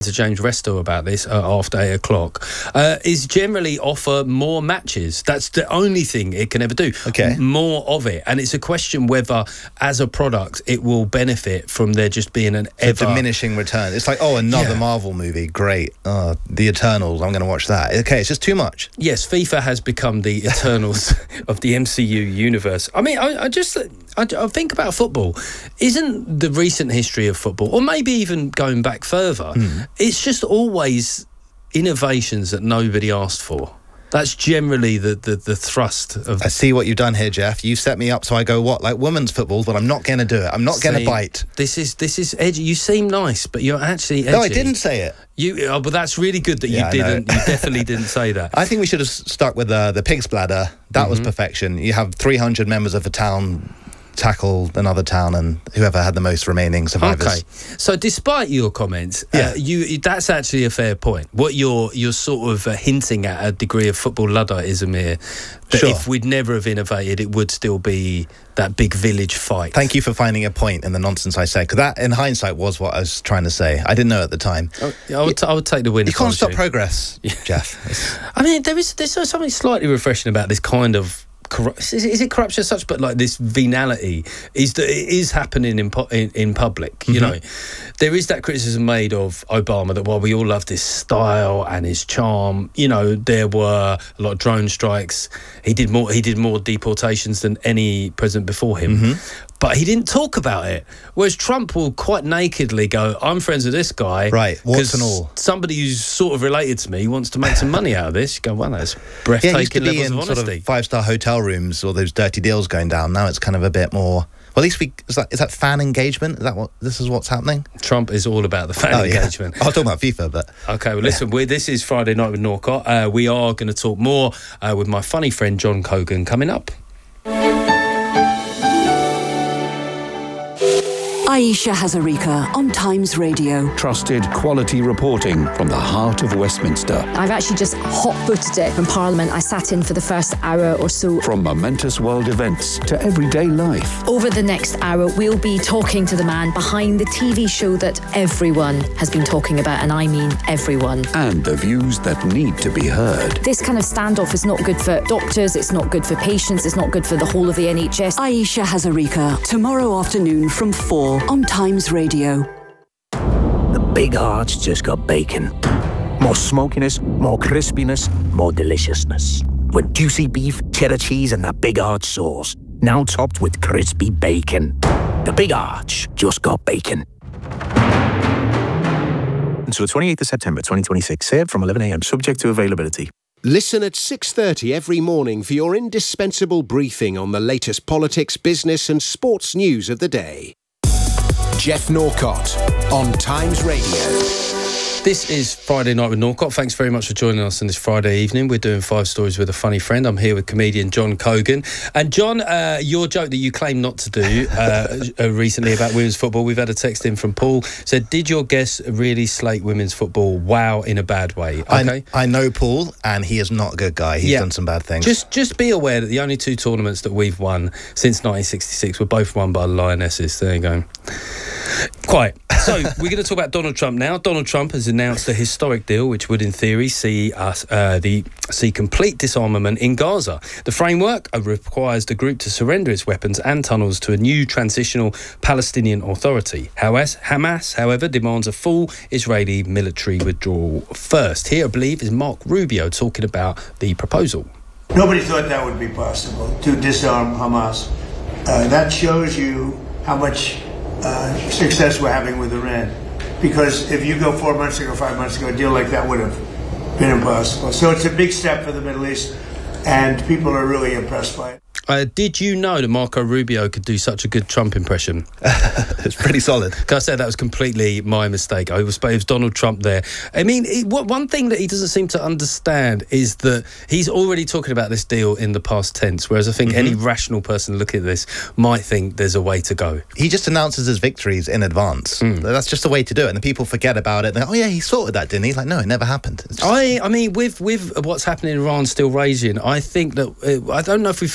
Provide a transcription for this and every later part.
to James Resto about this after 8 o'clock, is generally offer more matches. That's the only thing it can ever do. Okay. More of it. And it's a question whether, as a product, it will benefit from there just being an diminishing return. It's like, another Marvel movie, great. The Eternals, I'm going to watch that. Okay, it's just too much. Yes, FIFA has become the Eternals of the MCU universe. I mean, I think about football. Isn't the recent history of football, or maybe even going back further, it's just always innovations that nobody asked for. That's generally the thrust of... I see what you've done here, Jeff. You set me up so I go, what, like women's football, but I'm not going to do it. I'm not going to bite. This is edgy. You seem nice, but you're actually edgy. No, I didn't say it. But that's really good that you didn't. You definitely didn't say that. I think we should have stuck with the pig's bladder. That was perfection. You have 300 members of a town tackle another town, and whoever had the most remaining survivors. Okay, so despite your comments, that's actually a fair point. What you're sort of hinting at a degree of football Ludditism here, that if we'd never have innovated, it would still be that big village fight. Thank you for finding a point in the nonsense I said, because that, in hindsight, was what I was trying to say. I didn't know at the time. I would take the win. You can't stop progress, Jeff. I mean, there's something slightly refreshing about this kind of... Is it corruption as such? But like this venality is that it is happening in public. You know, there is that criticism made of Obama that while we all love his style and his charm, you know, there were a lot of drone strikes. He did more deportations than any president before him. But he didn't talk about it. Whereas Trump will quite nakedly go, I'm friends with this guy. Right, what's and all. Somebody who's sort of related to me wants to make some money out of this. You go, well, that's breathtaking levels of honesty. Sort of five-star hotel rooms, all those dirty deals going down. Now it's kind of a bit more... Well, at least is that fan engagement? This is what's happening? Trump is all about the fan engagement. I'll talk about FIFA, but... Okay, well, listen, this is Friday Night with Norcott. We are going to talk more with my funny friend John Cogan coming up. Ayesha Hazarika on Times Radio. Trusted quality reporting from the heart of Westminster. I've actually just hot-footed it from Parliament. I sat in for the first hour or so. From momentous world events to everyday life. Over the next hour, we'll be talking to the man behind the TV show that everyone has been talking about, and I mean everyone. And the views that need to be heard. This kind of standoff is not good for doctors, it's not good for patients, it's not good for the whole of the NHS. Ayesha Hazarika, tomorrow afternoon from 4 on Times Radio. The Big Arch just got bacon. More smokiness, more crispiness, more deliciousness. With juicy beef, cheddar cheese and that Big Arch sauce. Now topped with crispy bacon. The Big Arch just got bacon. Until the 28th of September 2026. Served from 11 a.m. Subject to availability. Listen at 6:30 every morning for your indispensable briefing on the latest politics, business and sports news of the day. Jeff Norcott on Times Radio. This is Friday Night with Norcott. Thanks very much for joining us on this Friday evening. We're doing 5 stories with a funny friend. I'm here with comedian John Cogan. And John, your joke that you claimed not to do recently about women's football, we've had a text in from Paul. Said, did your guests really slate women's football? Wow, in a bad way. Okay. I know Paul, and he is not a good guy. He's done some bad things. Just be aware that the only 2 tournaments that we've won since 1966 were both won by the Lionesses. There you go. Quite. So, we're going to talk about Donald Trump now. Donald Trump has announced a historic deal which would, in theory, see complete disarmament in Gaza. The framework requires the group to surrender its weapons and tunnels to a new transitional Palestinian authority. Hamas, however, demands a full Israeli military withdrawal first. Here, I believe, is Mark Rubio talking about the proposal. Nobody thought that would be possible, to disarm Hamas. That shows you how much success we're having with Iran, because if you go 4 months ago, 5 months ago, a deal like that would have been impossible. So it's a big step for the Middle East, and people are really impressed by it. Did you know that Marco Rubio could do such a good Trump impression? It's pretty solid. Can I say that was completely my mistake? It was Donald Trump there. I mean, one thing that he doesn't seem to understand is that he's already talking about this deal in the past tense, whereas I think any rational person looking at this might think there's a way to go. He just announces his victories in advance. That's just the way to do it, and the people forget about it. They're, oh yeah, he sorted that, didn't he? He's like, no, it never happened. I mean, with what's happening in Iran still raging, I think that I don't know if we forgot about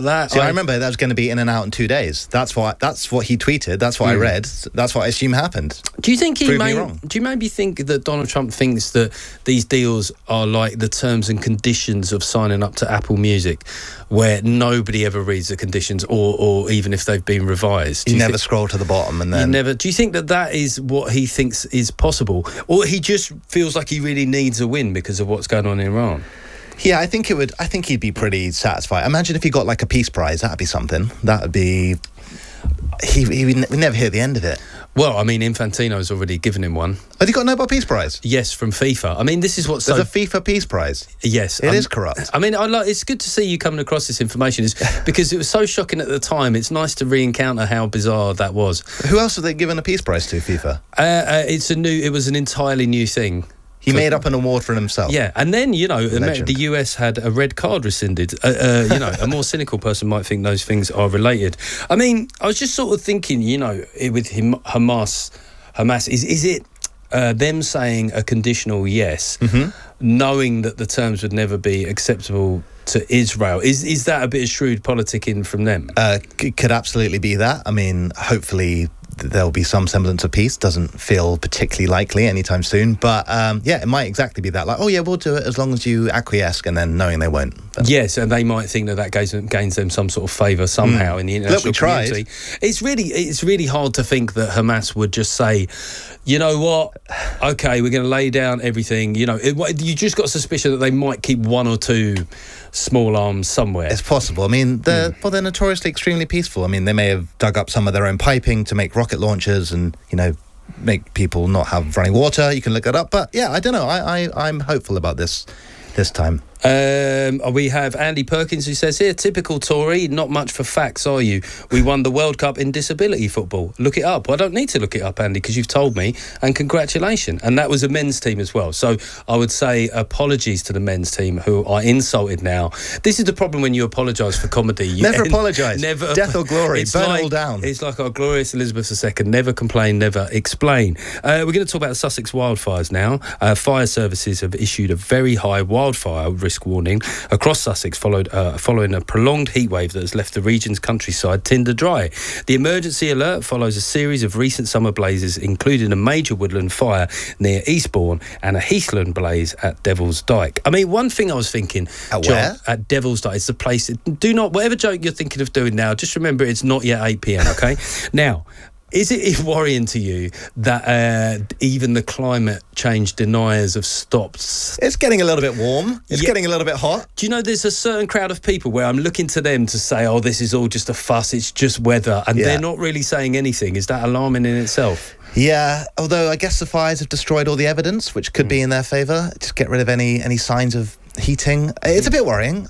like that. See, I remember that was going to be in and out in 2 days. That's what he tweeted. That's what I read. That's what I assume happened. Do you think Prove me wrong. do you maybe think that Donald Trump thinks that these deals are like the terms and conditions of signing up to Apple Music, where nobody ever reads the conditions, or even if they've been revised? You never scroll to the bottom, and then Do you think that is what he thinks is possible, or he just feels like he really needs a win because of what's going on in Iran? Yeah, I think he'd be pretty satisfied. Imagine if he got like a peace prize. That'd be something. That'd be. He would never hear the end of it. Well, I mean, Infantino's already given him one. Has he got a Nobel Peace Prize? Yes, from FIFA. I mean, this is what's There's a FIFA Peace Prize. Yes, it is corrupt. I mean, it's good to see you coming across this information, because it was so shocking at the time. It's nice to re-encounter how bizarre that was. Who else have they given a Peace Prize to? FIFA. It was an entirely new thing. He made up an award for himself. Yeah, and then, Legend. the US had a red card rescinded. A more cynical person might think those things are related. I mean, I was just sort of thinking, with Hamas, is it them saying a conditional yes, knowing that the terms would never be acceptable to Israel? Is that a bit of shrewd politicking from them? Could absolutely be that. I mean, hopefully there'll be some semblance of peace. Doesn't feel particularly likely anytime soon, but it might exactly be that. Like, oh yeah, we'll do it as long as you acquiesce, and then knowing they won't. But yes, and they might think that gains them some sort of favour somehow in the international community. It's really hard to think that Hamas would just say, you know what, okay, we're going to lay down everything. You just got a suspicion that they might keep one or two small arms somewhere. It's possible. I mean, they're notoriously extremely peaceful. I mean, they may have dug up some of their own piping to make rocket launchers and, make people not have running water. You can look that up. But yeah, I don't know. I'm hopeful about this time. We have Andy Perkins who says here, typical Tory, not much for facts, are you? We won the World Cup in disability football. Look it up. Well, I don't need to look it up, Andy, because you've told me, and congratulations. And that was a men's team as well. So I would say apologies to the men's team who are insulted now. This is the problem when you apologise for comedy. You never apologise. Never. Death or glory. Burn it all down. It's like our glorious Elizabeth II. Never complain, never explain. We're going to talk about the Sussex wildfires now. Fire services have issued a very high wildfire risk warning across Sussex following a prolonged heatwave that has left the region's countryside tinder dry. The emergency alert follows a series of recent summer blazes, including a major woodland fire near Eastbourne and a heathland blaze at Devil's Dyke. I mean, one thing I was thinking, John, at Devil's Dyke, it's the place. Whatever joke you're thinking of doing now, just remember it's not yet 8 p.m. Okay, now. Is it worrying to you that even the climate change deniers have stopped? It's getting a little bit warm. It's getting a little bit hot. Do you know there's a certain crowd of people where I'm looking to them to say, oh, this is all just a fuss, it's just weather, and they're not really saying anything. Is that alarming in itself? Yeah, although I guess the fires have destroyed all the evidence, which could be in their favour. Just get rid of any signs of heating. It's a bit worrying.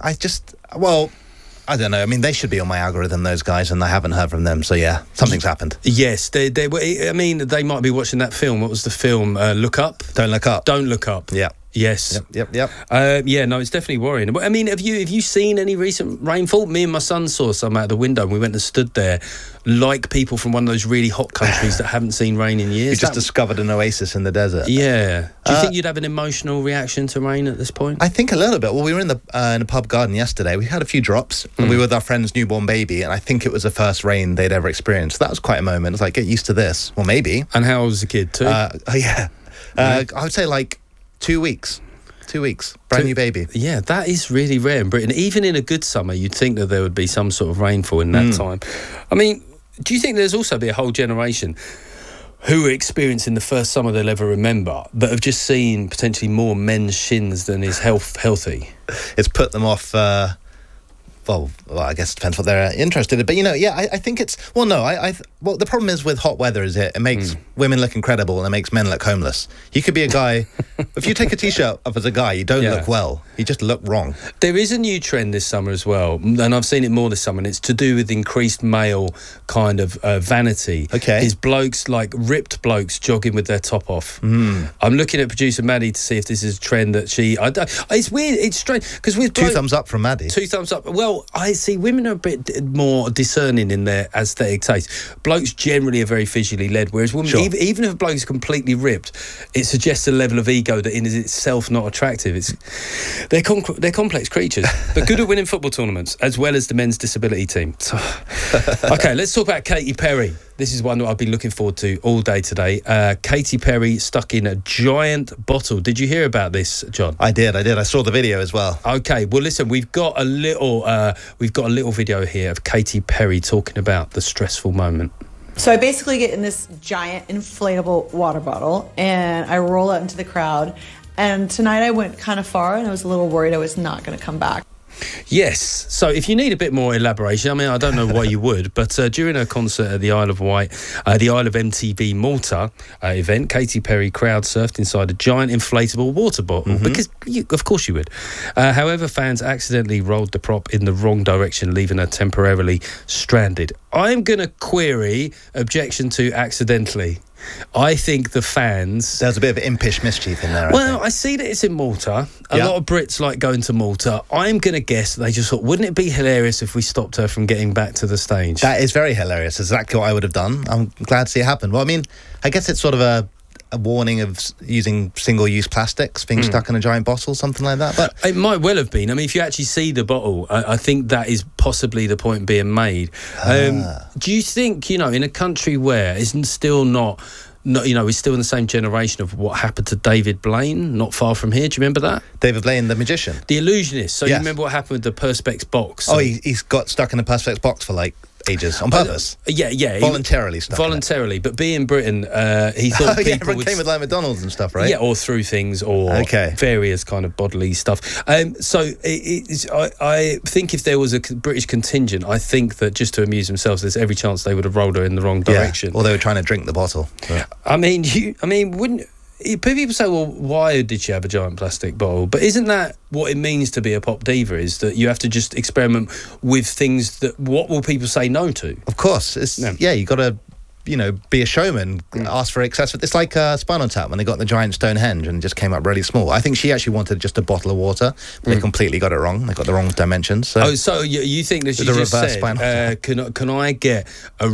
I don't know. I mean, they should be on my algorithm, those guys, and I haven't heard from them. So, yeah, something's happened. Yes, they might be watching that film. What was the film? Look Up? Don't Look Up. Don't Look Up. Yeah. Yes. Yep. No, it's definitely worrying. I mean, have you seen any recent rainfall? Me and my son saw some out the window, and we went and stood there like people from one of those really hot countries that haven't seen rain in years. You just discovered an oasis in the desert. Yeah. Do you think you'd have an emotional reaction to rain at this point? I think a little bit. Well, we were in a pub garden yesterday. We had a few drops. And we were with our friend's newborn baby, and I think it was the first rain they'd ever experienced. That was quite a moment. It's like, get used to this. Well, maybe. And how old was the kid, 2? Yeah. I would say like 2 weeks. 2 weeks. Brand new baby. Yeah, that is really rare in Britain. Even in a good summer, you'd think that there would be some sort of rainfall in that time. I mean, do you think there's also be a whole generation who are experiencing the first summer they'll ever remember that have just seen potentially more men's shins than is healthy? It's put them off... Well, I guess it depends what they're interested in. But, I think it's... Well, no, the problem is with hot weather is it makes women look incredible and it makes men look homeless. You could be a guy... if you take a T-shirt up as a guy, you don't look well. You just look wrong. There is a new trend this summer as well, and I've seen it more this summer, and it's to do with increased male kind of vanity. Okay. Is blokes, like ripped blokes, jogging with their top off. I'm looking at producer Maddie to see if this is a trend that she... it's weird, it's strange, because with... 2 thumbs up from Maddie. 2 thumbs up. Well, Well, I see women are a bit more discerning in their aesthetic taste. Blokes generally are very visually led, whereas women, even if a bloke's completely ripped, it suggests a level of ego that in itself not attractive. They're complex creatures, but good at winning football tournaments, as well as the men's disability team. So, okay, let's talk about Katy Perry. This is one that I've been looking forward to all day today. Katy Perry stuck in a giant bottle. Did you hear about this, John? I did. I saw the video as well. Okay, well, listen, we've got a little video here of Katy Perry talking about the stressful moment. So I basically get in this giant inflatable water bottle and I roll out into the crowd. And tonight I went kind of far and I was a little worried I was not going to come back. Yes. So if you need a bit more elaboration, I mean, I don't know why you would, but during a concert at the Isle of Wight, the Isle of MTV Malta event, Katy Perry crowd surfed inside a giant inflatable water bottle because, of course, you would. However, fans accidentally rolled the prop in the wrong direction, leaving her temporarily stranded. I'm going to query objection to accidentally. I think the fans... There's a bit of impish mischief in there, I see that it's in Malta. A lot of Brits like going to Malta. I'm going to guess they just thought, wouldn't it be hilarious if we stopped her from getting back to the stage? That is very hilarious. Exactly what I would have done. I'm glad to see it happen. Well, I mean, I guess it's sort of a warning of using single-use plastics being stuck in a giant bottle, something like that. But it might well have been. I mean, if you actually see the bottle, I think that is possibly the point being made. Do you think, in a country where it's still not, we're still in the same generation of what happened to David Blaine, not far from here. Do you remember that? David Blaine, the magician? The illusionist. So you remember what happened with the Perspex box? Oh, he's got stuck in a Perspex box for ages on purpose. Yeah. Voluntarily stuck. Voluntarily, but being Britain, he thought people would came with McDonald's and stuff, right? Yeah, or through things, or various kind of bodily stuff. So I think if there was a British contingent, I think that just to amuse themselves, there's every chance they would have rolled her in the wrong direction. Or they were trying to drink the bottle. So. Wouldn't people say, well, why did she have a giant plastic bottle? But isn't that what it means to be a pop diva, is that you have to just experiment with things that, what will people say no to? Of course. You got to, be a showman, ask for excessive... It's like Spinal Tap when they got the giant Stonehenge and just came up really small. I think she actually wanted just a bottle of water, but they completely got it wrong. They got the wrong dimensions. So you think that she just said, can I get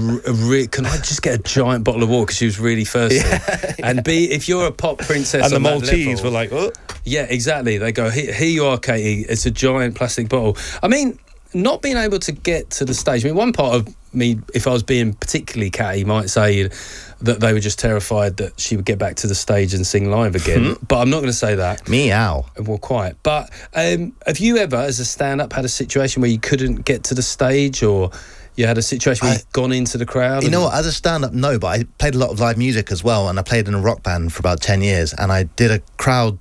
can I just get a giant bottle of water because she was really thirsty? And if you're a pop princess and the Maltese were like, oh. Yeah, exactly. They go, here you are, Katie. It's a giant plastic bottle. I mean, not being able to get to the stage. I mean, one part of me, if I was being particularly catty, might say that they were just terrified that she would get back to the stage and sing live again. But I'm not going to say that. Meow. Well, quite. But have you ever, as a stand-up, had a situation where you couldn't get to the stage, or you had a situation where you've gone into the crowd? You know what, as a stand-up, no, but I played a lot of live music as well, and I played in a rock band for about 10 years, and I did a crowd...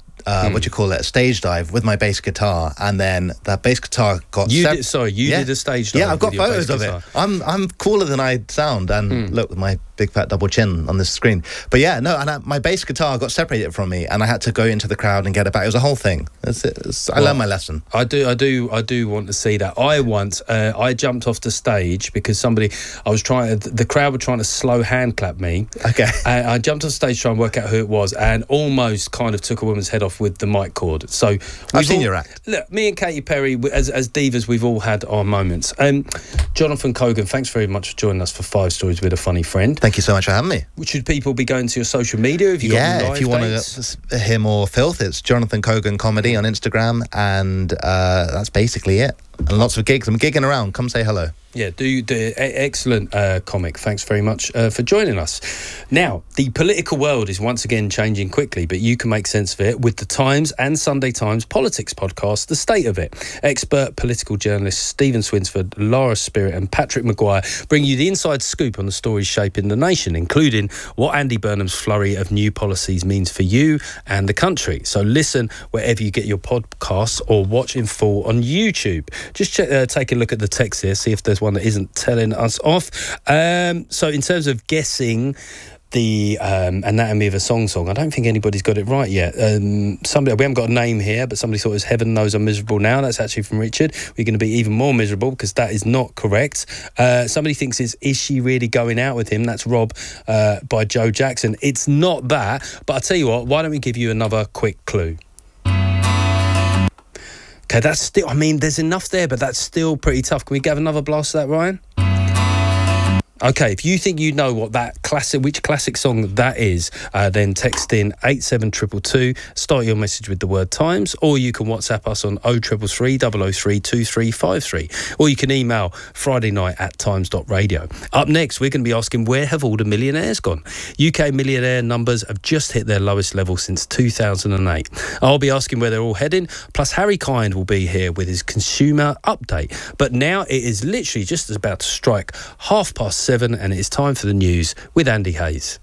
a stage dive with my bass guitar, and then that bass guitar got... You did a stage dive. Yeah, I've got photos of it. I'm cooler than I sound, and look, with my big fat double chin on this screen. But yeah, no, and my bass guitar got separated from me, and I had to go into the crowd and get it back. It was a whole thing. I learned my lesson. I do want to see that. I once I jumped off the stage because the crowd were trying to slow hand clap me. Okay. I jumped off stage to try and work out who it was, and almost kind of took a woman's head off with the mic cord. So I've seen your act. Look, me and Katy Perry, as divas, we've all had our moments. Jonathan Cogan, thanks very much for joining us for 5 Stories with a Funny Friend. Thank you so much for having me. Should people be going to your social media? Have you got live if you want to hear more filth, it's Jonathan Cogan Comedy on Instagram, and that's basically it. And lots of gigs. I'm gigging around. Come say hello. Yeah, excellent comic. Thanks very much for joining us. Now, the political world is once again changing quickly, but you can make sense of it with the Times and Sunday Times politics podcast, The State of It. Expert political journalists Stephen Swinsford, Lara Spirit and Patrick Maguire bring you the inside scoop on the stories shaping the nation, including what Andy Burnham's flurry of new policies means for you and the country. So listen wherever you get your podcasts or watch in full on YouTube. Just take a look at the text here, see if there's one that isn't telling us off. So in terms of guessing the anatomy of a song, I don't think anybody's got it right yet. We haven't got a name here, but somebody thought it was Heaven Knows I'm Miserable Now. That's actually from Richard. We're going to be even more miserable because that is not correct. Somebody thinks it's Is She Really Going Out With Him? That's Rob by Joe Jackson. It's not that, but I'll tell you what, why don't we give you another quick clue? Okay, that's still, I mean, there's enough there, but that's still pretty tough. Can we have another blast of that, Ryan? Okay, if you think you know what which classic song that is, then text in 87222, start your message with the word Times, or you can WhatsApp us on 0333 003 2353, or you can email fridaynight@times.radio. Up next, we're going to be asking, where have all the millionaires gone? UK millionaire numbers have just hit their lowest level since 2008. I'll be asking where they're all heading, plus Harry Kind will be here with his consumer update. But now it is literally just about to strike 7:30, and it is time for the news with Andy Hayes.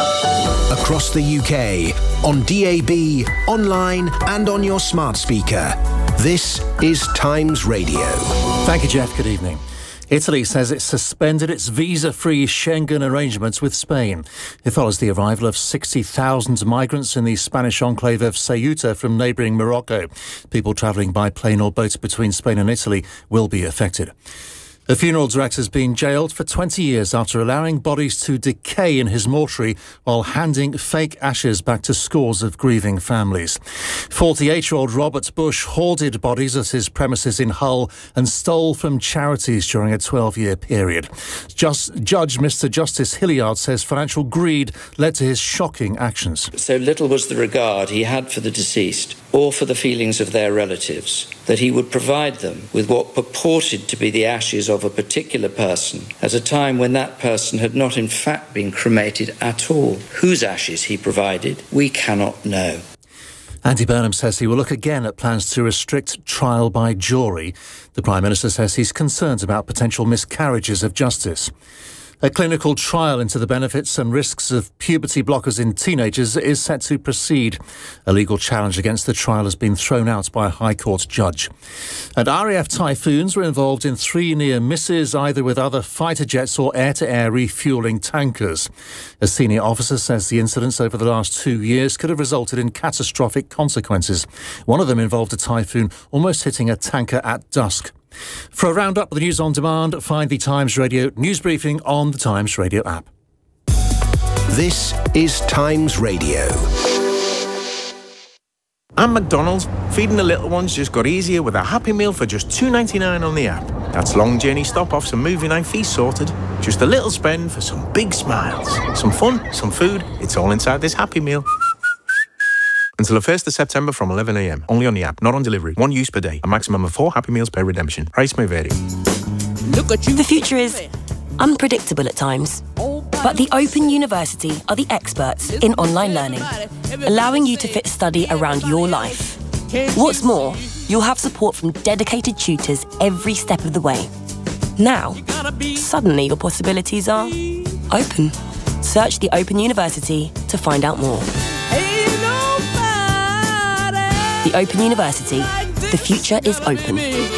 Across the UK, on DAB, online and on your smart speaker. This is Times Radio. Thank you, Jeff. Good evening. Italy says it suspended its visa-free Schengen arrangements with Spain. It follows the arrival of 60,000 migrants in the Spanish enclave of Ceuta from neighbouring Morocco. People travelling by plane or boat between Spain and Italy will be affected. The funeral director has been jailed for 20 years after allowing bodies to decay in his mortuary while handing fake ashes back to scores of grieving families. 48-year-old Robert Bush hoarded bodies at his premises in Hull and stole from charities during a 12-year period. Judge Mr. Justice Hilliard says financial greed led to his shocking actions. So little was the regard he had for the deceased or for the feelings of their relatives that he would provide them with what purported to be the ashes of a particular person at a time when that person had not in fact been cremated at all. Whose ashes he provided, we cannot know. Andy Burnham says he will look again at plans to restrict trial by jury. The Prime Minister says he's concerned about potential miscarriages of justice. A clinical trial into the benefits and risks of puberty blockers in teenagers is set to proceed. A legal challenge against the trial has been thrown out by a High Court judge. And RAF Typhoons were involved in 3 near misses, either with other fighter jets or air-to-air refuelling tankers. A senior officer says the incidents over the last 2 years could have resulted in catastrophic consequences. One of them involved a Typhoon almost hitting a tanker at dusk. For a roundup of the news on demand, find the Times Radio news briefing on the Times Radio app. This is Times Radio. And McDonald's, feeding the little ones just got easier with a Happy Meal for just $2.99 on the app. That's long journey stop-offs and movie night feast sorted. Just a little spend for some big smiles. Some fun, some food, it's all inside this Happy Meal. Until the 1st of September from 11 a.m. Only on the app, not on delivery. 1 use per day. A maximum of 4 Happy Meals per redemption. Price may vary. Look at you. The future is unpredictable at times. But the Open University are the experts in online learning, allowing you to fit study around your life. What's more, you'll have support from dedicated tutors every step of the way. Now, suddenly your possibilities are open. Search the Open University to find out more. The Open University. The future is open.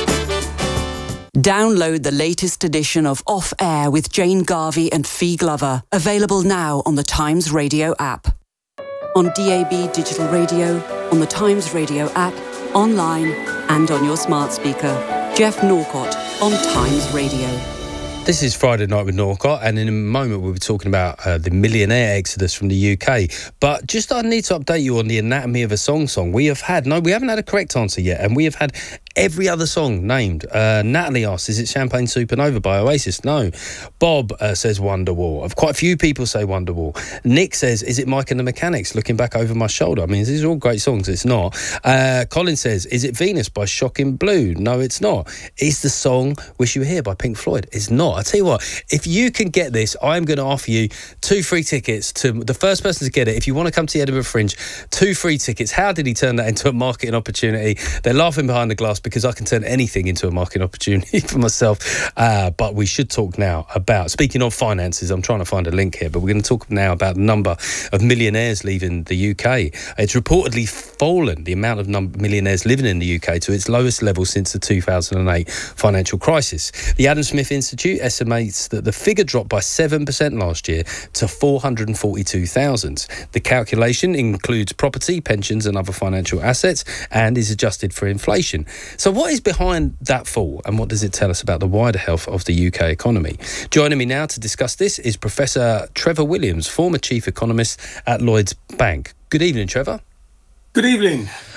Download the latest edition of Off Air with Jane Garvey and Fee Glover. Available now on the Times Radio app. On DAB Digital Radio, on the Times Radio app, online and on your smart speaker. Jeff Norcott on Times Radio. This is Friday Night with Norcott, and in a moment we'll be talking about the millionaire exodus from the UK. But just I need to update you on the anatomy of a song. We haven't had a correct answer yet, and we have had every other song named. Natalie asks, is it Champagne Supernova by Oasis? No. Bob says Wonderwall. Quite a few people say Wonderwall. Nick says, is it Mike and the Mechanics, Looking Back Over My Shoulder? I mean, these are all great songs. It's not. Colin says, is it Venus by Shocking Blue? No, it's not. Is the song Wish You Were Here by Pink Floyd? It's not. I tell you what, if you can get this, I'm going to offer you 2 free tickets to the first person to get it. If you want to come to the Edinburgh Fringe, 2 free tickets. How did he turn that into a marketing opportunity? They're laughing behind the glass because I can turn anything into a marketing opportunity for myself. But we should talk now about, speaking of finances, I'm trying to find a link here, but we're going to talk now about the number of millionaires leaving the UK. It's reportedly fallen, the amount of millionaires living in the UK, to its lowest level since the 2008 financial crisis. The Adam Smith Institute estimates that the figure dropped by 7% last year to 442,000. The calculation includes property, pensions and other financial assets and is adjusted for inflation. So what is behind that fall, and what does it tell us about the wider health of the UK economy? Joining me now to discuss this is Professor Trevor Williams, former Chief Economist at Lloyds Bank. Good evening, Trevor. Good evening.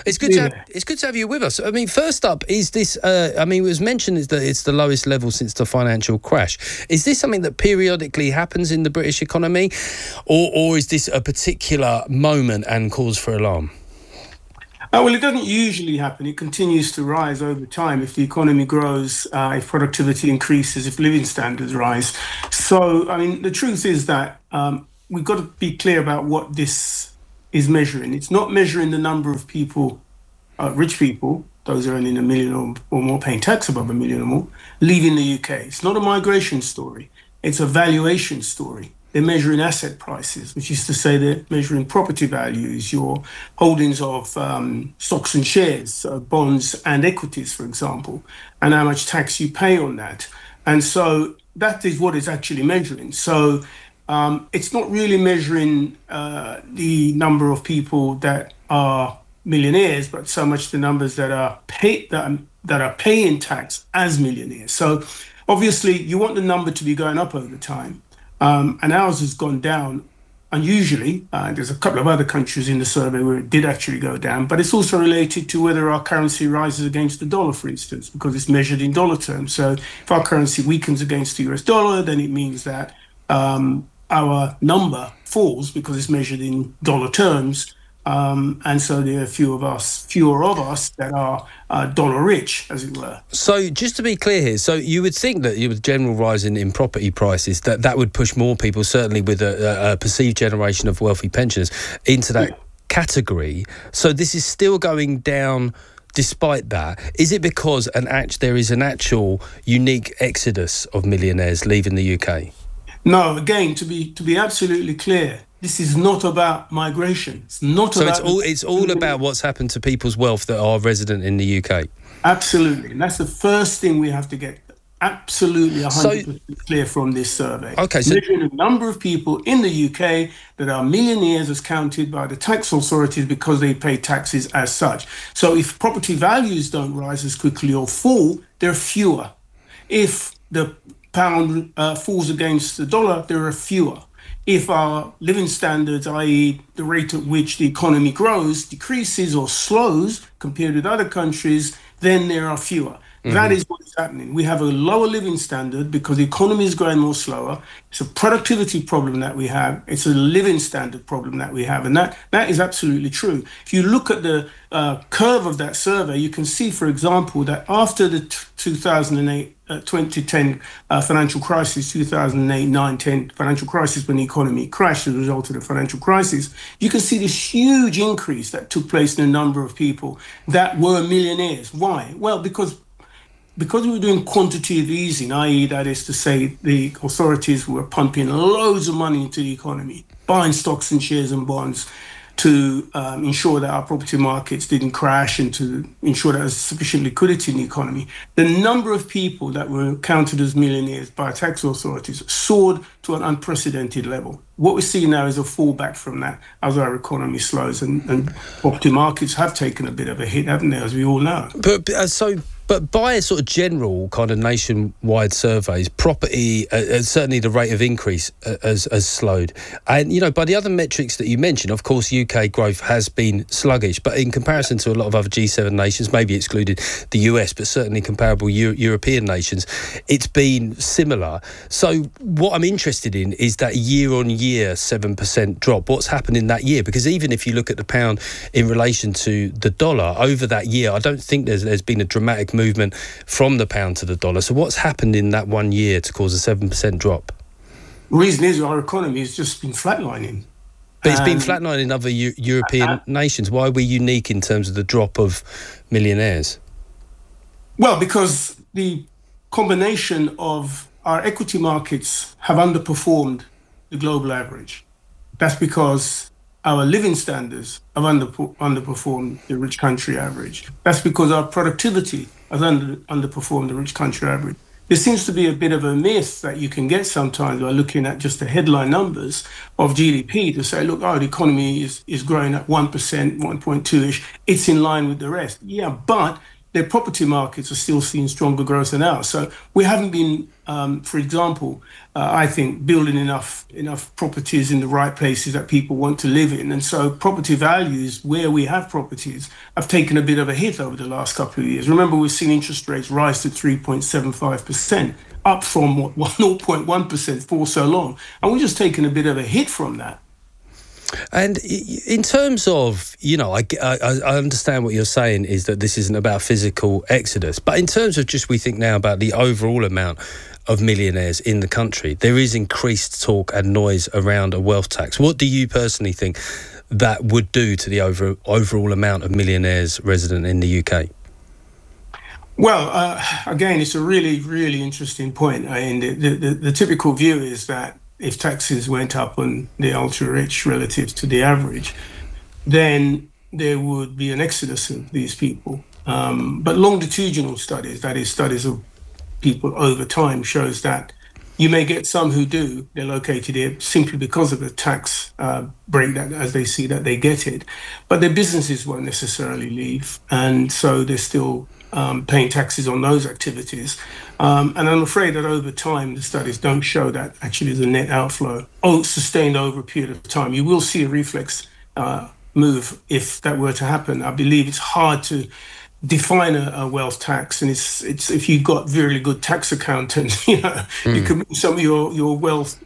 It's good to have you with us. I mean, first up, is this? It was mentioned that it's the lowest level since the financial crash. Is this something that periodically happens in the British economy, or is this a particular moment and cause for alarm? Well, it doesn't usually happen. It continues to rise over time if the economy grows, if productivity increases, if living standards rise. So, I mean, the truth is that we've got to be clear about what this is measuring. It's not measuring the number of people, rich people, those earning $1 million or more, paying tax above $1 million or more, leaving the UK. It's not a migration story. It's a valuation story. They're measuring asset prices, which is to say they're measuring property values, your holdings of stocks and shares, bonds and equities, for example, and how much tax you pay on that. And so that is what it's actually measuring. So it's not really measuring the number of people that are millionaires, but so much the numbers that are paying tax as millionaires. So obviously you want the number to be going up over time. And ours has gone down unusually. There's a couple of other countries in the survey where it did actually go down, but it's also related to whether our currency rises against the dollar, for instance, because it's measured in dollar terms. So if our currency weakens against the US dollar, then it means that our number falls because it's measured in dollar terms. And so there are fewer of us that are dollar rich, as it were. So just to be clear here, so you would think that with general rise in property prices, that would push more people, certainly with a perceived generation of wealthy pensioners, into that category. So this is still going down despite that. Is it because there is an actual unique exodus of millionaires leaving the UK? No, again, to be absolutely clear, this is not about migration. It's not about... So it's all about what's happened to people's wealth that are resident in the UK? Absolutely. And that's the first thing we have to get absolutely 100% clear from this survey. Okay, so... measuring the number of people in the UK that are millionaires as counted by the tax authorities because they pay taxes as such. So if property values don't rise as quickly or fall, there are fewer. If the pound falls against the dollar, there are fewer. If our living standards, i.e. the rate at which the economy grows, decreases or slows compared with other countries, then there are fewer. Mm-hmm. That is what is happening. We have a lower living standard because the economy is growing more slower. It's a productivity problem that we have. It's a living standard problem that we have. And that is absolutely true. If you look at the curve of that survey, you can see, for example, that after the 2010 financial crisis, 2008, 9, 10 financial crisis, when the economy crashed as a result of the financial crisis, you can see this huge increase that took place in the number of people that were millionaires. Why? Well, because we were doing quantitative easing, i.e. that is to say the authorities were pumping loads of money into the economy, buying stocks and shares and bonds to ensure that our property markets didn't crash and to ensure that there was sufficient liquidity in the economy. The number of people that were counted as millionaires by tax authorities soared to an unprecedented level. What we're seeing now is a fallback from that as our economy slows, and property markets have taken a bit of a hit, haven't they, as we all know. But by a sort of general kind of nationwide surveys, property, certainly the rate of increase has slowed. And, by the other metrics that you mentioned, of course, UK growth has been sluggish. But in comparison to a lot of other G7 nations, maybe excluded the US, but certainly comparable European nations, it's been similar. So what I'm interested in is that year-on-year 7% drop. What's happened in that year? Because even if you look at the pound in relation to the dollar, over that year, I don't think there's been a dramatic movement from the pound to the dollar. So what's happened in that 1 year to cause a 7% drop? The reason is our economy has just been flatlining. But it's been flatlining in other European nations. Why are we unique in terms of the drop of millionaires? Well, because the combination of our equity markets have underperformed the global average. That's because our living standards have underperformed the rich country average. That's because our productivity has underperformed the rich country average. There seems to be a bit of a myth that you can get sometimes by looking at just the headline numbers of GDP to say, look, the economy is growing at 1%, 1.2-ish. It's in line with the rest. Yeah, but their property markets are still seeing stronger growth than ours. So we haven't been, for example, I think, building enough properties in the right places that people want to live in. And so property values, where we have properties, have taken a bit of a hit over the last couple of years. Remember, we've seen interest rates rise to 3.75%, up from 0.1% for so long. And we're just taking a bit of a hit from that. And in terms of, I understand what you're saying is that this isn't about physical exodus, but in terms of just we think now about the overall amount of millionaires in the country, there is increased talk and noise around a wealth tax. What do you personally think that would do to the overall amount of millionaires resident in the UK? Well, again, it's a really, really interesting point. I mean, the typical view is that if taxes went up on the ultra-rich relative to the average, then there would be an exodus of these people. But longitudinal studies, that is, studies of people over time, shows that you may get some who do. They're located here simply because of the tax break that, as they see that they get it. But their businesses won't necessarily leave, and so they're still paying taxes on those activities. And I'm afraid that over time, the studies don't show that actually there's a net outflow sustained over a period of time. You will see a reflex move if that were to happen. I believe it's hard to define a wealth tax, and it's if you've got really good tax accountants, you can move some of your wealth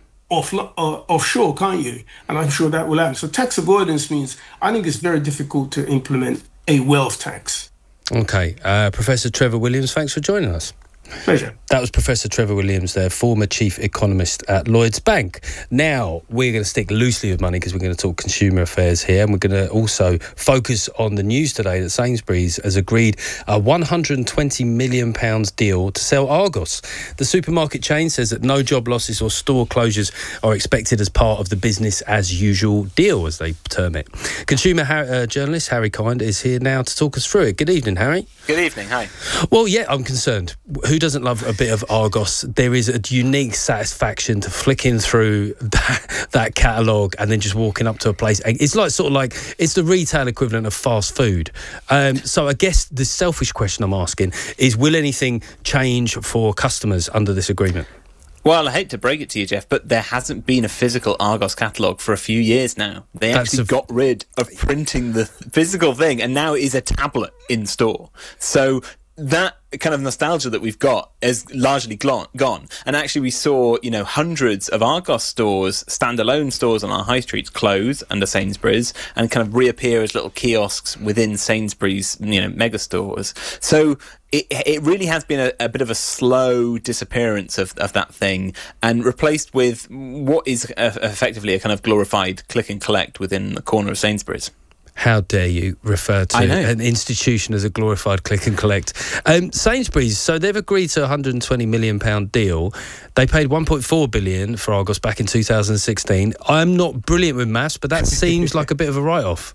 offshore, can't you? And I'm sure that will happen. So tax avoidance means I think it's very difficult to implement a wealth tax. Okay, Professor Trevor Williams, thanks for joining us. Pleasure. That was Professor Trevor Williams there, former chief economist at Lloyds Bank. Now, we're going to stick loosely with money because we're going to talk consumer affairs here, and we're going to also focus on the news today that Sainsbury's has agreed a £120 million deal to sell Argos. The supermarket chain says that no job losses or store closures are expected as part of the business as usual deal, as they term it. Consumer journalist Harry Kind is here now to talk us through it. Good evening, Harry. Good evening, hi. Well, yeah, I'm concerned. Who doesn't love a bit of Argos? There is a unique satisfaction to flicking through that catalogue and then just walking up to a place. It's it's the retail equivalent of fast food. So I guess the selfish question I'm asking is, will anything change for customers under this agreement? Well, I hate to break it to you, Jeff, but there hasn't been a physical Argos catalogue for a few years now. They actually got rid of printing the physical thing, and now it is a tablet in store. So that kind of nostalgia that we've got is largely gone. And actually we saw, hundreds of Argos stores, standalone stores on our high streets close under Sainsbury's and kind of reappear as little kiosks within Sainsbury's, mega stores. So it really has been a bit of a slow disappearance of that thing and replaced with what is effectively a kind of glorified click and collect within the corner of Sainsbury's. How dare you refer to an institution as a glorified click and collect? Sainsbury's, so they've agreed to a £120 million deal. They paid $1.4 billion for Argos back in 2016. I'm not brilliant with maths, but that seems like a bit of a write-off.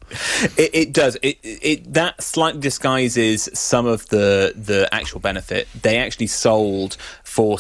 It does. That slightly disguises some of the actual benefit. They actually sold for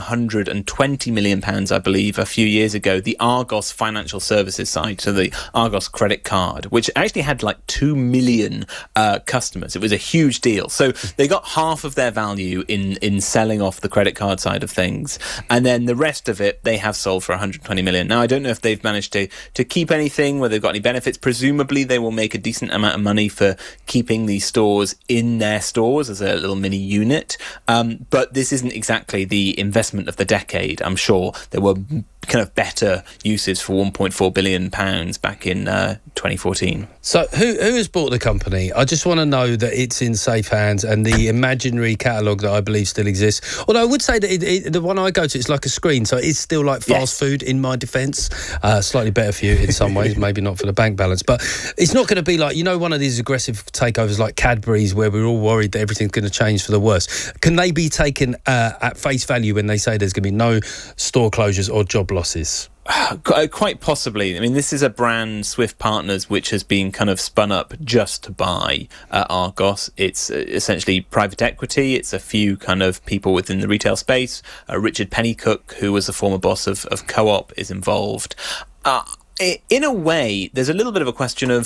£720 million, I believe, a few years ago, the Argos financial services side, so the Argos credit card, which actually had like 2 million customers. It was a huge deal. So they got half of their value in selling off the credit card side of things. And then the rest of it, they have sold for 120 million. Now, I don't know if they've managed to keep anything, whether they've got any benefits. Presumably, they will make a decent amount of money for keeping these stores in their stores as a little mini unit. But this isn't exactly the investment of the decade. I'm sure there were kind of better uses for £1.4 billion back in 2014. So who has bought the company? I just want to know that it's in safe hands and the imaginary catalogue that I believe still exists. Although I would say that the one I go to is like a screen, so it's still like fast food in my defence. Slightly better for you in some ways, maybe not for the bank balance. But it's not going to be like, one of these aggressive takeovers like Cadbury's where we're all worried that everything's going to change for the worse. Can they be taken at face value when they say there's going to be no store closures or job losses? Quite possibly. I mean, this is a brand, Swift Partners, which has been kind of spun up just to buy Argos. It's essentially private equity. It's a few kind of people within the retail space. Richard Pennycook, who was the former boss of Co-op, is involved. In a way, there's a little bit of a question of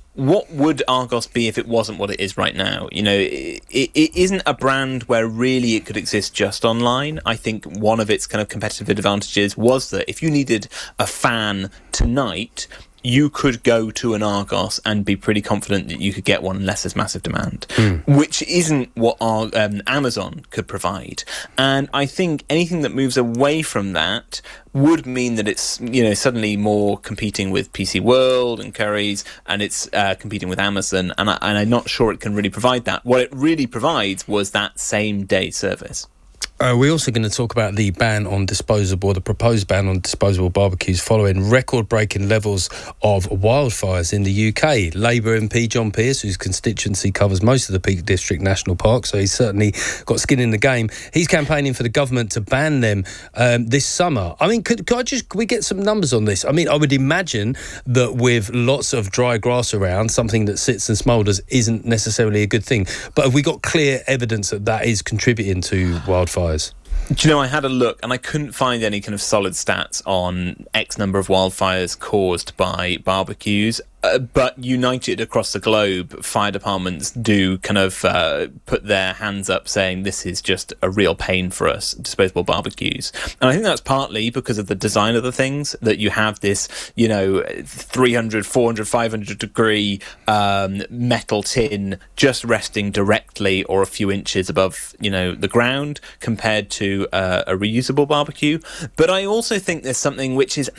what would Argos be if it wasn't what it is right now? You know, it isn't a brand where really it could exist just online. I think one of its kind of competitive advantages was that if you needed a fan tonight, you could go to an Argos and be pretty confident that you could get one unless there's massive demand, which isn't what Amazon could provide. And I think anything that moves away from that would mean that it's, you know, suddenly more competing with PC World and Currys, and it's competing with Amazon, and I'm not sure it can really provide that. What it really provides was that same day service. We're also going to talk about the ban on disposable, the proposed ban on disposable barbecues following record-breaking levels of wildfires in the UK. Labour MP John Pearce, whose constituency covers most of the Peak District National Park, so he's certainly got skin in the game. He's campaigning for the government to ban them this summer. I mean, could we get some numbers on this? I mean, I would imagine that with lots of dry grass around, something that sits and smoulders isn't necessarily a good thing. But have we got clear evidence that that is contributing to wildfires? Do you know, I had a look and I couldn't find any kind of solid stats on X number of wildfires caused by barbecues. But united across the globe, fire departments do kind of put their hands up saying this is just a real pain for us, disposable barbecues. And I think that's partly because of the design of the things, that you have this, you know, 300, 400, 500 degree metal tin just resting directly or a few inches above, you know, the ground compared to a reusable barbecue. But I also think there's something which is,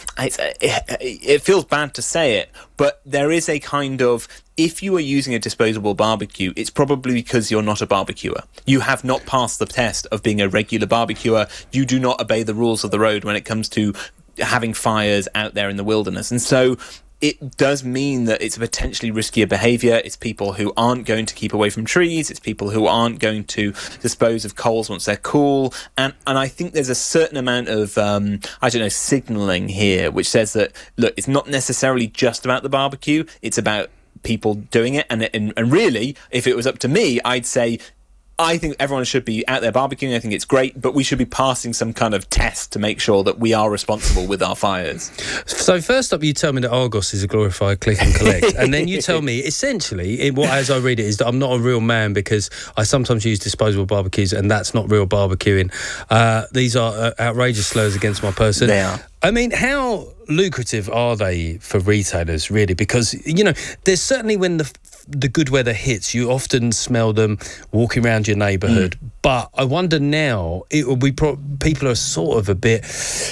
it feels bad to say it, but there is a kind of, if you are using a disposable barbecue, it's probably because you're not a barbecuer. You have not passed the test of being a regular barbecuer. You do not obey the rules of the road when it comes to having fires out there in the wilderness. And so it does mean that it's a potentially riskier behaviour. It's people who aren't going to keep away from trees. It's people who aren't going to dispose of coals once they're cool. And I think there's a certain amount of, signalling here, which says that, look, it's not necessarily just about the barbecue. It's about people doing it. And really, if it was up to me, I'd say, I think everyone should be out there barbecuing. I think it's great, but we should be passing some kind of test to make sure that we are responsible with our fires. So first up, you tell me that Argos is a glorified click and collect, and then you tell me, essentially, as I read it, is that I'm not a real man because I sometimes use disposable barbecues, and that's not real barbecuing. These are outrageous slurs against my person. They are. I mean, how lucrative are they for retailers, really? Because, you know, there's certainly when the good weather hits, you often smell them walking around your neighbourhood. But I wonder now, people are sort of a bit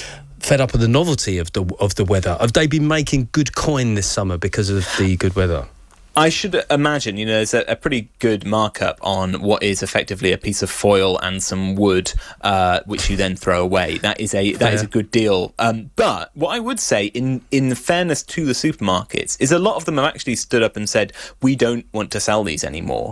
fed up with the novelty of the weather. Have they been making good coin this summer because of the good weather? I should imagine, you know, there's a pretty good markup on what is effectively a piece of foil and some wood, which you then throw away. That is a good deal. But what I would say, in fairness to the supermarkets, is a lot of them have actually stood up and said, we don't want to sell these anymore.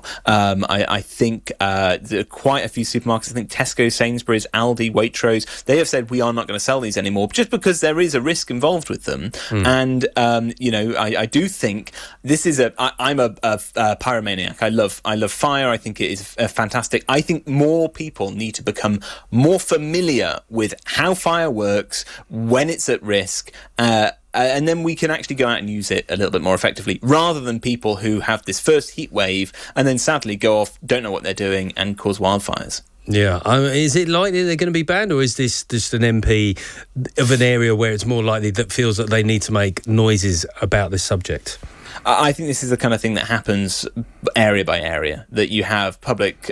I think there are quite a few supermarkets, I think Tesco, Sainsbury's, Aldi, Waitrose, they have said we are not going to sell these anymore, just because there is a risk involved with them. And, you know, I do think this is I'm a pyromaniac. I love fire. I think it is fantastic. I think more people need to become more familiar with how fire works, when it's at risk, and then we can actually go out and use it a little bit more effectively, rather than people who have this first heat wave and then sadly go off, don't know what they're doing, and cause wildfires. Yeah. Is it likely they're going to be banned, or is this just an MP of an area where it's more likely that feels that they need to make noises about this subject? I think this is the kind of thing that happens area by area, that you have public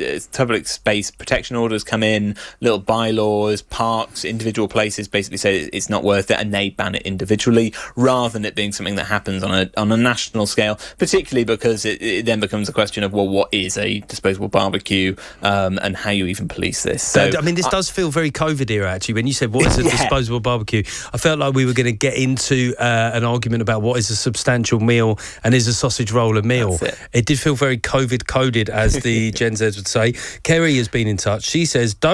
space protection orders come in, little bylaws, parks, individual places basically say it's not worth it, and they ban it individually, rather than it being something that happens on a national scale, particularly because it then becomes a question of, well, what is a disposable barbecue, and how you even police this. So, I mean, this does feel very COVID era, actually. When you said, what is a disposable barbecue, I felt like we were going to get into an argument about what is a substantial meal and is a sausage roll a meal. It did feel very COVID coded, as the Gen Zs would say. Kerry has been in touch. She says, don't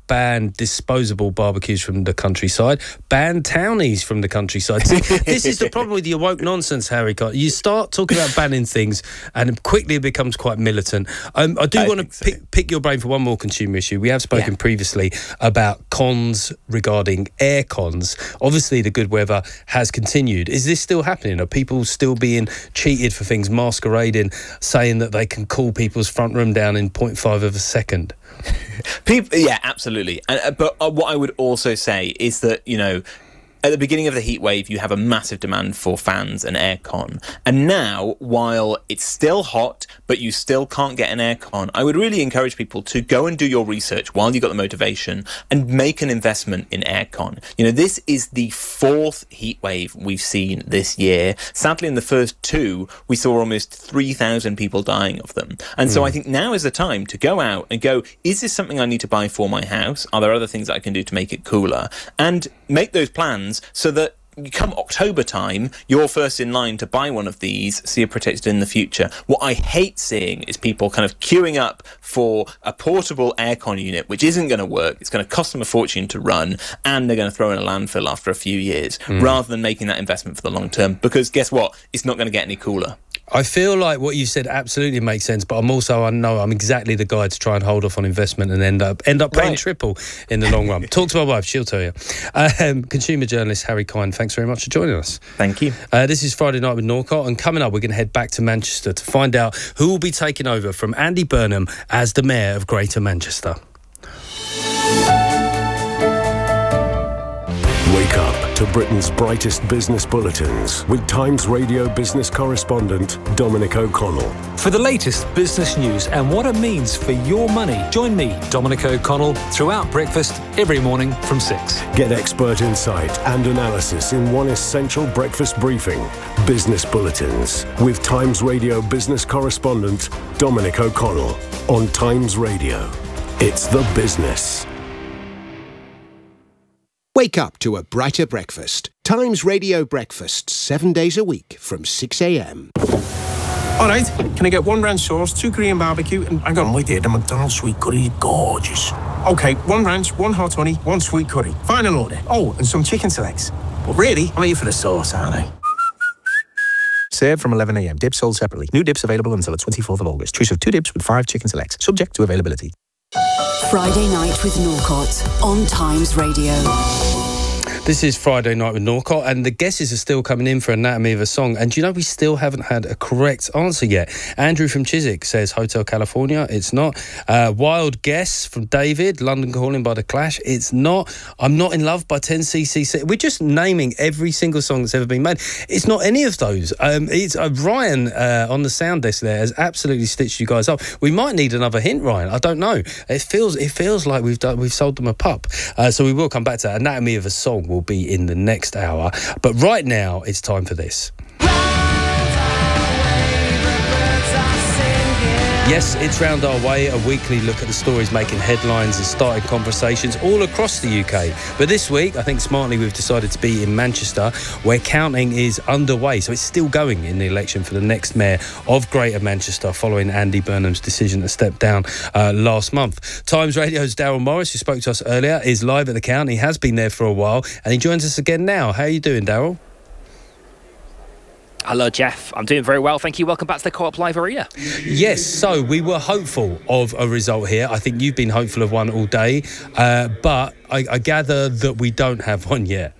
ban disposable barbecues from the countryside, ban townies from the countryside. This is the problem with your woke nonsense, Harry. You start talking about banning things and quickly it becomes quite militant. I do want to pick your brain for one more consumer issue. We have spoken previously about cons regarding air cons. Obviously, the good weather has continued. Is this still happening? Are people still being cheated for things, masquerading, saying that they can cool people's front room down in 0.5 of a second? Yeah, absolutely. But what I would also say is that, at the beginning of the heat wave, you have a massive demand for fans and aircon. And now, while it's still hot, but you still can't get an aircon, I would really encourage people to go and do your research while you've got the motivation and make an investment in aircon. This is the 4th heat wave we've seen this year. Sadly, in the first 2, we saw almost 3,000 people dying of them. And so I think now is the time to go out and go, is this something I need to buy for my house? Are there other things that I can do to make it cooler? And make those plans so that come October time, you're first in line to buy one of these so you're protected in the future. What I hate seeing is people kind of queuing up for a portable aircon unit, which isn't going to work. It's going to cost them a fortune to run, and they're going to throw in a landfill after a few years, rather than making that investment for the long term. Because guess what? It's not going to get any cooler. I feel like what you said absolutely makes sense, but I know I'm exactly the guy to try and hold off on investment and end up paying triple in the long run. Talk to my wife, she'll tell you. Consumer journalist Harry Kine, thanks very much for joining us. Thank you. This is Friday Night with Norcott, and coming up we're going to head back to Manchester to find out who will be taking over from Andy Burnham as the Mayor of Greater Manchester. Wake up to Britain's brightest business bulletins with Times Radio business correspondent Dominic O'Connell. For the latest business news and what it means for your money, join me, Dominic O'Connell, throughout breakfast every morning from 6. Get expert insight and analysis in one essential breakfast briefing. Business Bulletins with Times Radio business correspondent Dominic O'Connell on Times Radio. It's the business. Wake up to a brighter breakfast. Times Radio breakfast, 7 days a week from 6 a.m. All right, can I get 1 ranch sauce, 2 Korean barbecue, and hang on, wait there, the McDonald's sweet curry is gorgeous. Okay, 1 ranch, 1 hot honey, 1 sweet curry. Final order. Oh, and some chicken selects. But really, I'm here for the sauce, aren't I? Served from 11 a.m. Dips sold separately. New dips available until the 24th of August. Choose of 2 dips with 5 chicken selects. Subject to availability. Friday Night with Norcott on Times Radio. This is Friday Night with Norcott, and the guesses are still coming in for Anatomy of a Song. And do you know we still haven't had a correct answer yet? Andrew from Chiswick says Hotel California. It's not. Wild guess from David, London Calling by The Clash. It's not. I'm Not in Love by 10cc. We're just naming every single song that's ever been made. It's not any of those. It's Ryan on the sound desk there has absolutely stitched you guys up. We might need another hint, Ryan. I don't know. It feels like we've sold them a pup. So we will come back to that. Anatomy of a Song will be in the next hour, but right now it's time for this. Yes, it's Round Our Way, a weekly look at the stories making headlines and starting conversations all across the UK. But this week, I think smartly, we've decided to be in Manchester, where counting is underway. So it's still going in the election for the next mayor of Greater Manchester, following Andy Burnham's decision to step down last month. Times Radio's Daryl Morris, who spoke to us earlier, is live at the count. He has been there for a while, and he joins us again now. How are you doing, Daryl? Hello, Jeff. I'm doing very well, thank you. Welcome back to the Co-op Live Arena. Yes, so we were hopeful of a result here. I think you've been hopeful of one all day, but I gather that we don't have one yet.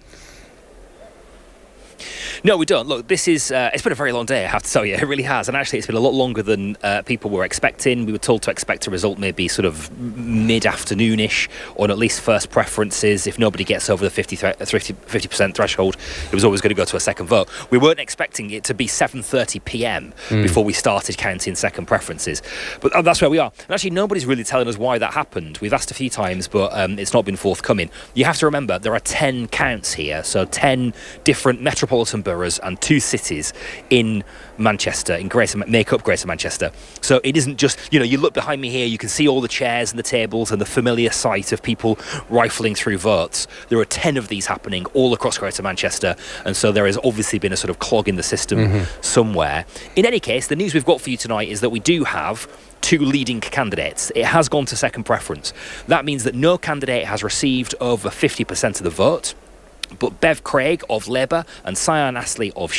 No, we don't. Look, this is, it's been a very long day, I have to tell you. It really has. And actually, it's been a lot longer than people were expecting. We were told to expect a result maybe sort of mid-afternoon-ish, or at least first preferences. If nobody gets over the 50% threshold, it was always going to go to a second vote. We weren't expecting it to be 7:30 p.m. before we started counting second preferences. But that's where we are. And actually, nobody's really telling us why that happened. We've asked a few times, but it's not been forthcoming. You have to remember, there are 10 counts here, so 10 different metropolitan boroughs and 2 cities in Manchester, make up Greater Manchester. So it isn't just, you look behind me here, you can see all the chairs and the tables and the familiar sight of people rifling through votes. There are 10 of these happening all across Greater Manchester, and so there has obviously been a sort of clog in the system somewhere. In any case, the news we've got for you tonight is that we do have two leading candidates. It has gone to second preference. That means that no candidate has received over 50% of the vote. But Bev Craig of Labour and Cyan Astley of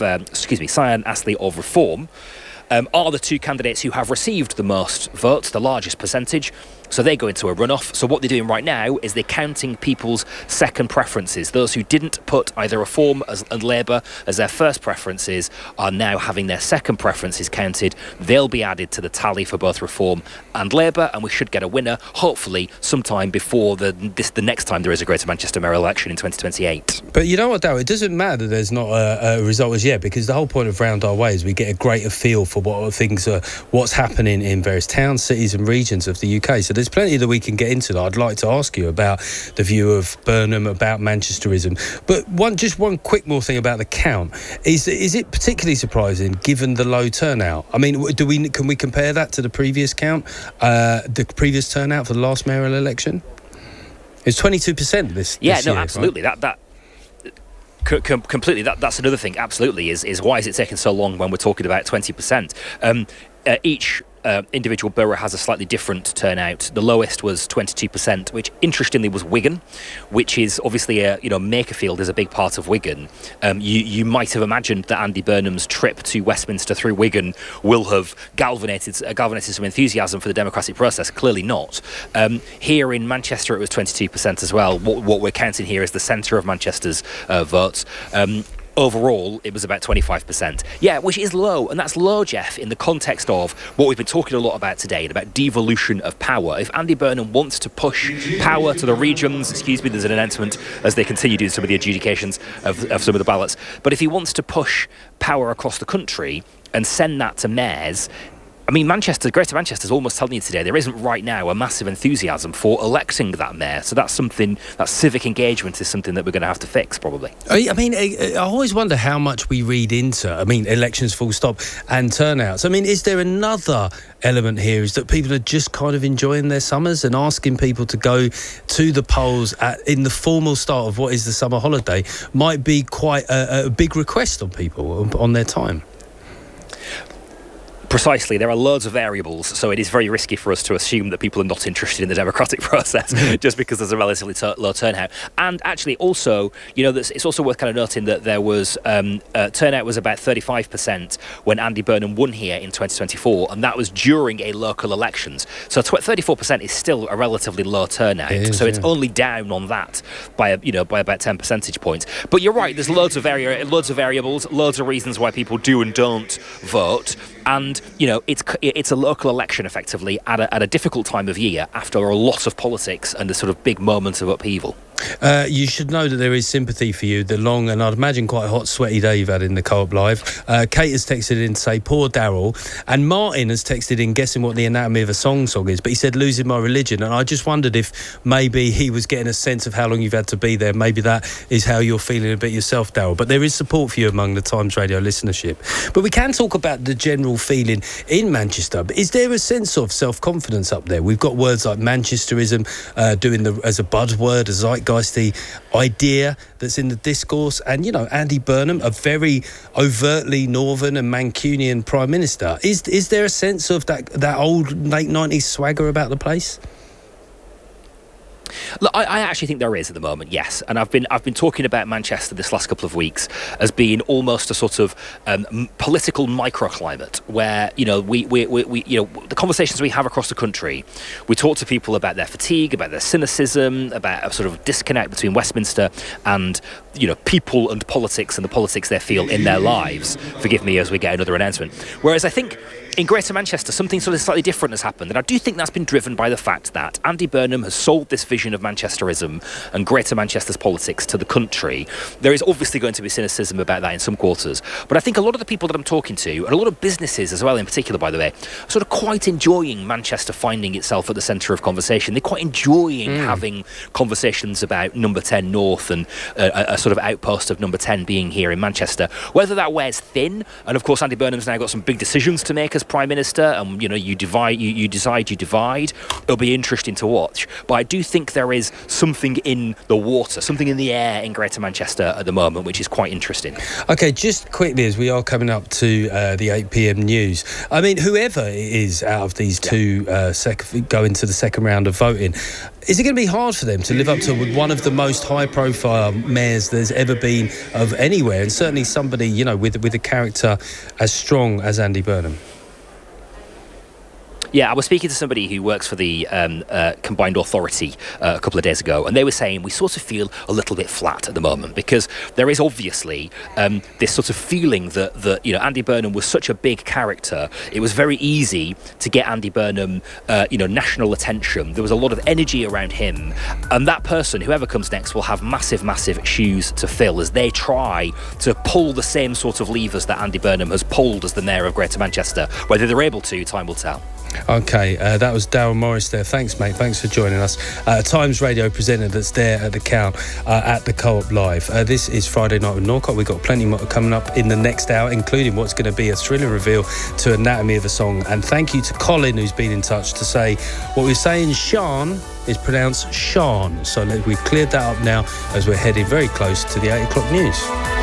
Reform are the two candidates who have received the most votes, the largest percentage. So they go into a runoff. So what they're doing right now is they're counting people's second preferences. Those who didn't put either Reform and Labour as their first preferences are now having their second preferences counted. They'll be added to the tally for both Reform and Labour, and we should get a winner, hopefully, sometime before the next time there is a Greater Manchester mayoral election in 2028. But you know what, Darryl? It doesn't matter that there's not a result as yet, because the whole point of Round Our Way is we get a greater feel for what's happening in various towns, cities and regions of the UK. So there's plenty that we can get into that I'd like to ask you about the view of Burnham, about Manchesterism. But one quick more thing about the count. Is it particularly surprising given the low turnout? I mean, can we compare that to the previous count, the previous turnout for the last mayoral election? It's 22% this year, absolutely. Right? That completely. That's another thing. Absolutely, is why is it taking so long when we're talking about 20%? Each individual borough has a slightly different turnout. The lowest was 22%, which interestingly was Wigan, which is obviously Makerfield is a big part of Wigan. You might have imagined that Andy Burnham's trip to Westminster through Wigan will have galvanised some enthusiasm for the democratic process. Clearly not. Here in Manchester, it was 22% as well. What we're counting here is the centre of Manchester's votes. Overall, it was about 25%. Yeah, which is low. And that's low, Jeff, in the context of what we've been talking a lot about today, about devolution of power. If Andy Burnham wants to push power to the regions, there's an announcement as they continue doing some of the adjudications of some of the ballots. But if he wants to push power across the country and send that to mayors, I mean, Greater Manchester's almost telling you today there isn't right now a massive enthusiasm for electing that mayor. So that's something, that civic engagement is something that we're going to have to fix, probably. I mean, I always wonder how much we read into, elections full stop and turnouts. I mean, is there another element here, is that people are just kind of enjoying their summers and asking people to go to the polls in the formal start of what is the summer holiday might be quite a big request on people on their time? Precisely. There are loads of variables, so it is very risky for us to assume that people are not interested in the democratic process just because there's a relatively low turnout. And actually, also, it's also worth kind of noting that there was turnout was about 35% when Andy Burnham won here in 2024, and that was during a local elections. So 34% is still a relatively low turnout. It's only down on that by about 10 percentage points. But you're right. There's loads of variables, loads of reasons why people do and don't vote. And, it's a local election, effectively, at a difficult time of year after a lot of politics and a sort of big moment of upheaval. You should know that there is sympathy for you, the long and I'd imagine quite a hot, sweaty day you've had in the Co-op Live. Kate has texted in to say, poor Darryl. And Martin has texted in guessing what the anatomy of a song is, but he said, losing my religion. And I just wondered if maybe he was getting a sense of how long you've had to be there. Maybe that is how you're feeling a bit yourself, Darryl. But there is support for you among the Times Radio listenership. But we can talk about the general feeling in Manchester. But is there a sense of self-confidence up there? We've got words like Manchesterism as a buzzword, a zeitgeisty idea that's in the discourse. And, Andy Burnham, a very overtly northern and Mancunian Prime Minister. Is there a sense of that old late 90s swagger about the place? Look, I actually think there is at the moment, yes. And I've been talking about Manchester this last couple of weeks as being almost a sort of political microclimate where we the conversations we have across the country, we talk to people about their fatigue, about their cynicism, about a sort of disconnect between Westminster and people and politics and the politics they feel in their lives. Forgive me as we get another announcement. Whereas I think in Greater Manchester, something sort of slightly different has happened. And I do think that's been driven by the fact that Andy Burnham has sold this vision of Manchesterism and Greater Manchester's politics to the country. There is obviously going to be cynicism about that in some quarters. But I think a lot of the people that I'm talking to, and a lot of businesses as well in particular, by the way, are sort of quite enjoying Manchester finding itself at the centre of conversation. They're quite enjoying having conversations about Number 10 North and a sort of outpost of Number 10 being here in Manchester. Whether that wears thin, and of course Andy Burnham's now got some big decisions to make as Prime Minister, and you decide you divide, it'll be interesting to watch. But I do think there is something in the water, something in the air in Greater Manchester at the moment, which is quite interesting. Okay, just quickly, as we are coming up to the 8 p.m. news, I mean, whoever it is out of these two go into the second round of voting, is it going to be hard for them to live up to one of the most high-profile mayors there's ever been of anywhere, and certainly somebody, with a character as strong as Andy Burnham? Yeah, I was speaking to somebody who works for the Combined Authority a couple of days ago, and they were saying we sort of feel a little bit flat at the moment because there is obviously this sort of feeling that Andy Burnham was such a big character. It was very easy to get Andy Burnham national attention. There was a lot of energy around him, and that person, whoever comes next, will have massive shoes to fill as they try to pull the same sort of levers that Andy Burnham has pulled as the Mayor of Greater Manchester. Whether they're able to, time will tell. Okay, that was Darren Morris there. Thanks, mate. Thanks for joining us. Times Radio presenter that's there at the count at the Co-op Live. This is Friday Night with Norcott. We've got plenty more coming up in the next hour, including what's going to be a thrilling reveal to Anatomy of a Song. And thank you to Colin, who's been in touch to say what we're saying, Sean, is pronounced Sean. So we've cleared that up now as we're heading very close to the 8 o'clock news.